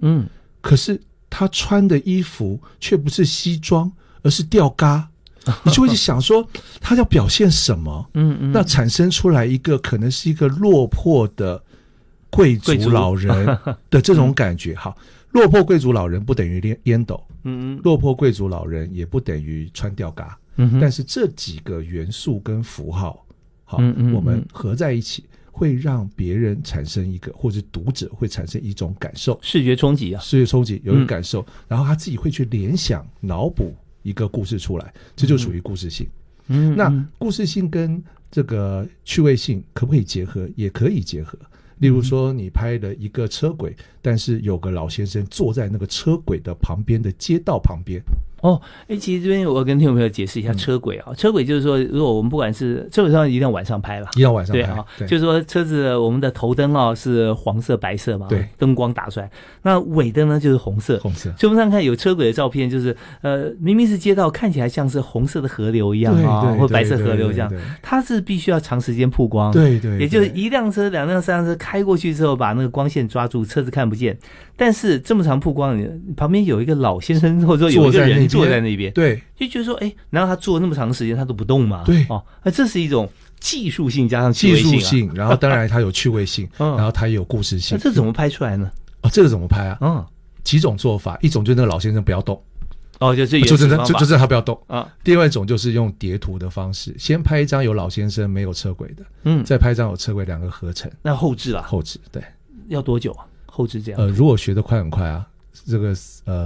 可是他穿的衣服却不是西装，而是吊嘎。你就会去想说他要表现什么，那产生出来一个可能是一个落魄的贵族老人的这种感觉。好，落魄贵族老人不等于烟斗，落魄贵族老人也不等于穿吊嘎，但是这几个元素跟符号，好，我们合在一起，会让别人产生一个，或者读者会产生一种感受， 视觉冲击啊， 视觉冲击有一个感受，然后他自己会去联想、脑补一个故事出来，这就属于故事性。那故事性跟这个趣味性可不可以结合？也可以结合。例如说，你拍了一个车轨，但是有个老先生坐在那个车轨的旁边的街道旁边。 其实这边我跟听众朋友解释一下车轨啊，车轨就是说，如果我们不管是车轨上一定要晚上拍吧， 一定要晚上拍， 对啊，就是说车子我们的头灯是黄色、白色嘛，对，灯光打出来，那尾灯呢就是红色，所以我们上看有车轨的照片，就是明明是街道，看起来像是红色的河流一样啊，或白色河流这样，它是必须要长时间曝光，对，也就是一辆车、两辆、三辆车开过去之后，把那个光线抓住，车子看不见。但是这么长曝光，旁边有一个老先生，或者说有一个人坐在那边，对，就觉得说，难道他坐那么长的时间他都不动吗？对，这是一种技术性加上趣味性，技术性，然后当然它有趣味性，然后它也有故事性。那这怎么拍出来呢？这个怎么拍啊？几种做法，一种就是那个老先生不要动。就真的他不要动啊。另外一种就是用叠图的方式，先拍一张有老先生没有车轨的，再拍一张有车轨，两个合成。那后置对，要多久啊？后置这样？如果学得快很快啊，这个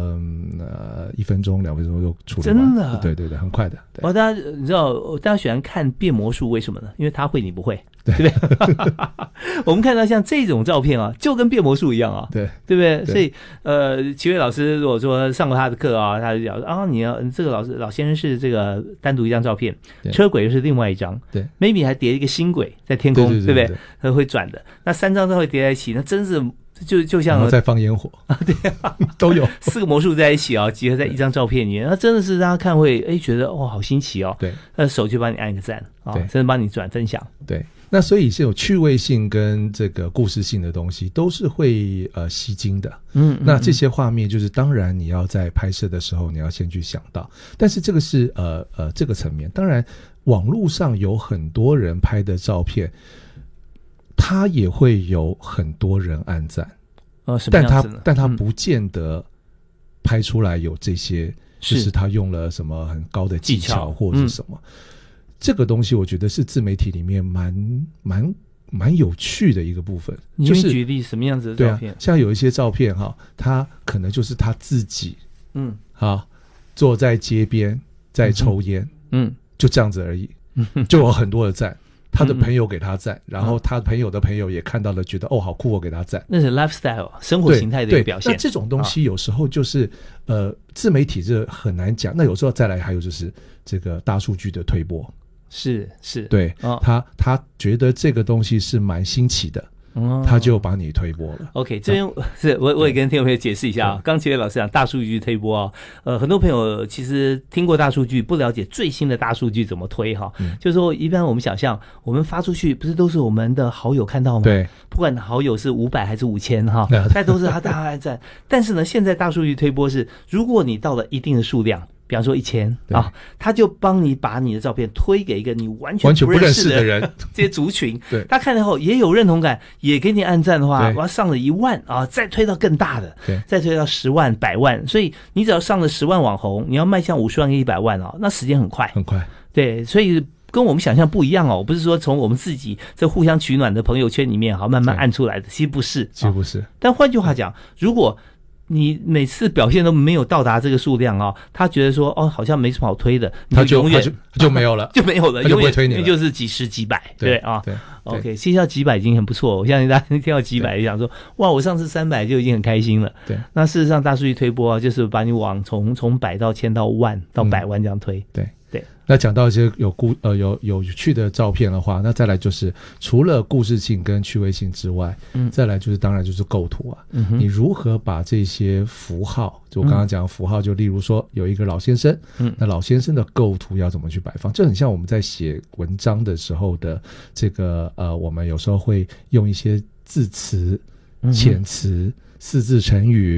1分钟2分钟就出来，真的？对，很快的。大家你知道，大家喜欢看变魔术，为什么呢？因为他会你不会。对不对？我们看到像这种照片啊，就跟变魔术一样啊，对不对？所以齐伟老师如果说上过他的课啊，他就讲你要这个老先生是这个单独一张照片，车轨又是另外一张，对 ，maybe 还叠一个星轨在天空，对不对？它会转的，那3张照会叠在一起，那真是就像然后再放烟火啊，对啊，都有4个魔术在一起啊，结合在一张照片里面，那真的是让他看会觉得好新奇哦，对，那手就帮你按一个赞啊，甚至帮你转分享，对。那所以是有趣味性跟这个故事性的东西都是会吸睛的，那这些画面就是当然你要在拍摄的时候你要先去想到，但是这个是这个层面，当然网络上有很多人拍的照片，他也会有很多人按赞，什么样子呢？但他不见得拍出来有这些，就是他用了什么很高的技巧或者是什么。这个东西我觉得是自媒体里面蛮有趣的一个部分。你可以举例什么样子的照片？像有一些照片他可能就是他自己坐在街边在抽烟，就这样子而已，就有很多的赞，他的朋友给他赞，然后他朋友的朋友也看到了，觉得好酷，我给他赞。那是 lifestyle 生活形态的一个表现。那这种东西有时候就是自媒体这很难讲。那有时候再来还有就是这个大数据的推播。是，对，他觉得这个东西是蛮新奇的，他就把你推播了。OK， 这边是我也跟听众朋友解释一下啊。刚齐伟老师讲大数据推播啊，很多朋友其实听过大数据，不了解最新的大数据怎么推哈。就是说，一般我们想象，我们发出去不是都是我们的好友看到吗？对，不管好友是500还是5000哈，但都是他大家按赞。但是呢，现在大数据推播是，如果你到了一定的数量。比方说1000啊，他就帮你把你的照片推给一个你完全不认识的人，这些族群，对，他看了后也有认同感，也给你按赞的话，我要上了1万啊，再推到更大的，再推到10万、100万，所以你只要上了10万网红，你要迈向50万跟100万啊，那时间很快，很快，对，所以跟我们想象不一样哦，不是说从我们自己这互相取暖的朋友圈里面慢慢按出来的，其实不是，但换句话讲，如果你每次表现都没有到达这个数量他觉得说好像没什么好推的，他就永远就没有了，就没有了，永远推你了，就是几十几百，对啊，对 ，OK， 其实要几百已经很不错，我相信大家听到几百就想说，哇，我上次300就已经很开心了，对。那事实上大数据推播就是把你往从100到1000到10000到100万这样推，对。那讲到一些有趣的照片的话，那再来就是除了故事性跟趣味性之外，再来就是当然就是构图啊，你如何把这些符号，就我刚刚讲符号，就例如说有一个老先生，那老先生的构图要怎么去摆放，这很像我们在写文章的时候的这个我们有时候会用一些字词、遣词、4字成语